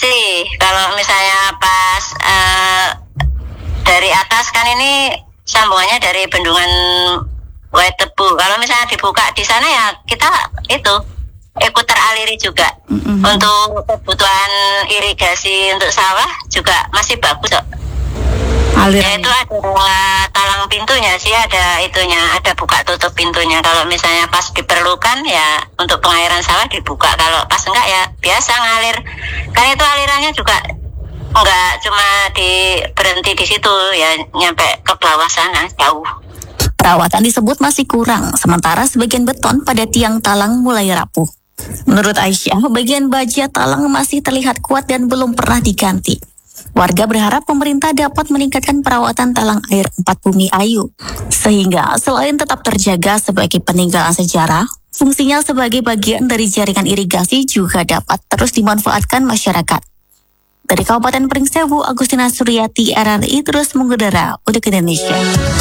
masih. Kalau misalnya pas dari atas kan ini sambungannya dari bendungan Waitebu. Kalau misalnya dibuka di sana ya kita itu ikut teraliri juga. Untuk kebutuhan irigasi untuk sawah juga masih bagus kok. Ya itu ada talang pintunya sih, ada itunya, ada buka tutup pintunya. Kalau misalnya pas diperlukan ya untuk pengairan sawah dibuka, kalau pas enggak ya biasa ngalir. Kan itu alirannya juga enggak cuma berhenti di situ ya, nyampe ke bawah sana jauh. Perawatan disebut masih kurang, sementara sebagian beton pada tiang talang mulai rapuh. Menurut Aisyah, bagian baja talang masih terlihat kuat dan belum pernah diganti. Warga berharap pemerintah dapat meningkatkan perawatan talang air 4 Bumi Ayu, sehingga selain tetap terjaga sebagai peninggalan sejarah, fungsinya sebagai bagian dari jaringan irigasi juga dapat terus dimanfaatkan masyarakat. Dari Kabupaten Pringsewu, Agustina Suryati, RRI terus mengudara untuk Indonesia.